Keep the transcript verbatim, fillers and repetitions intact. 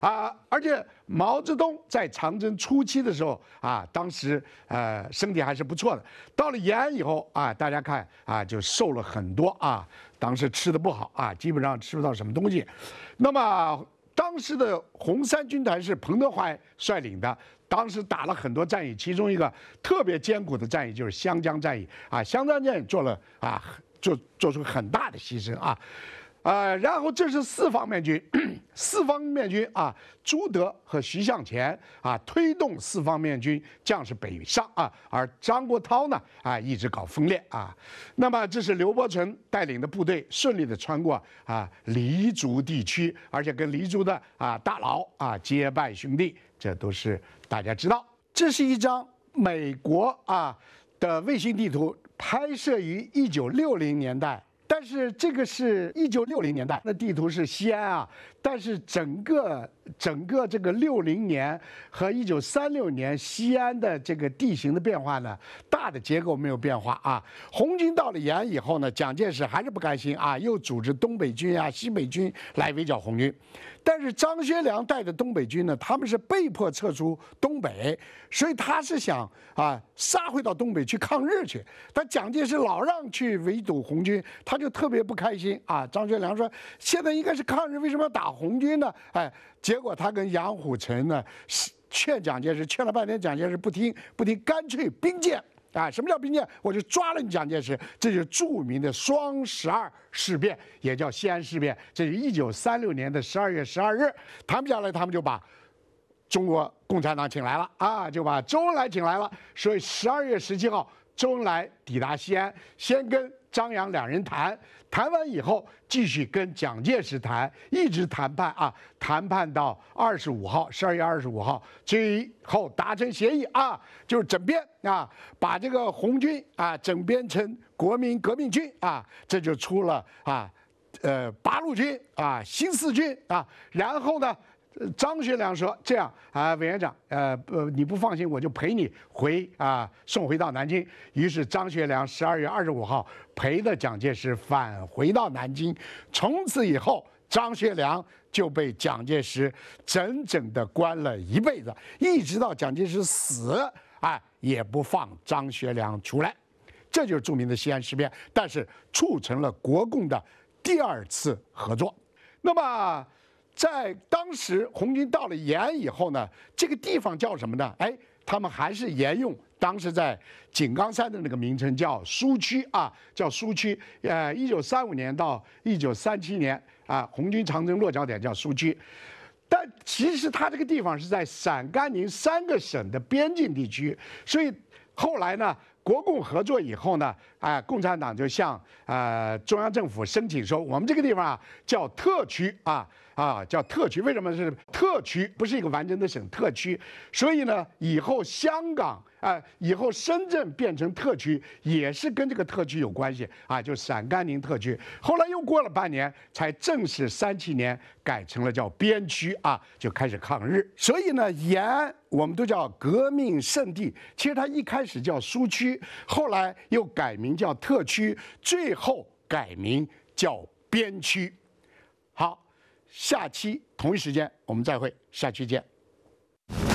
啊，而且毛泽东在长征初期的时候啊，当时呃身体还是不错的。到了延安以后啊，大家看啊，就瘦了很多啊。当时吃的不好啊，基本上吃不到什么东西。那么当时的红三军团是彭德怀率领的，当时打了很多战役，其中一个特别艰苦的战役就是湘江战役啊。湘江战役做了啊，做做出很大的牺牲啊。呃，然后这是四方面军，四方面军啊，朱德和徐向前啊推动四方面军将士北上啊，而张国焘呢啊一直搞分裂啊。那么这是刘伯承带领的部队顺利的穿过啊黎族地区，而且跟黎族的啊大佬啊结拜兄弟，这都是大家知道。这是一张美国啊的卫星地图，拍摄于一九六零年代。但是这个是一九六零年代的地图是西安啊，但是整个整个这个六零年和一九三六年西安的这个地形的变化呢，大的结构没有变化啊。红军到了延安以后呢，蒋介石还是不甘心啊，又组织东北军啊、西北军来围剿红军。但是张学良带的东北军呢，他们是被迫撤出东北，所以他是想啊杀回到东北去抗日去。但蒋介石老让去围堵红军，他就特别不开心啊。张学良说：“现在应该是抗日，为什么要打红军呢？”哎，结果他跟杨虎城呢劝蒋介石，劝了半天，蒋介石不听，不听，干脆兵谏。啊，什么叫兵谏？我就抓了你蒋介石，这就是著名的双十二事变，也叫西安事变。这是一九三六年的十二月十二日，谈不下来，他们就把中国共产党请来了啊，就把周恩来请来了。所以十二月十七号，周恩来抵达西安，先跟张杨两人谈，谈完以后继续跟蒋介石谈，一直谈判啊，谈判到二十五号，十二月二十五号，最后达成协议啊，就是整编啊，把这个红军啊整编成国民革命军啊，这就出了啊，呃八路军啊，新四军啊，然后呢。张学良说：“这样啊，委员长，呃，呃，你不放心，我就陪你回啊，送回到南京。”于是张学良十二月二十五号陪着蒋介石返回到南京。从此以后，张学良就被蒋介石整整的关了一辈子，一直到蒋介石死，啊，也不放张学良出来。这就是著名的西安事变，但是促成了国共的第二次合作。那么。在当时红军到了延安以后呢，这个地方叫什么呢？哎，他们还是沿用当时在井冈山的那个名称，叫苏区啊，叫苏区。呃，一九三五年到一九三七年啊，红军长征落脚点叫苏区。但其实它这个地方是在陕甘宁三个省的边境地区，所以后来呢，国共合作以后呢，啊、呃，共产党就向呃中央政府申请说，我们这个地方啊叫特区啊。啊，叫特区，为什么是特区？不是一个完整的省，特区。所以呢，以后香港啊、呃，以后深圳变成特区，也是跟这个特区有关系啊，就陕甘宁特区。后来又过了半年，才正式三七年改成了叫边区啊，就开始抗日。所以呢，延安我们都叫革命圣地，其实它一开始叫苏区，后来又改名叫特区，最后改名叫边区。好。下期同一时间我们再会，下期见。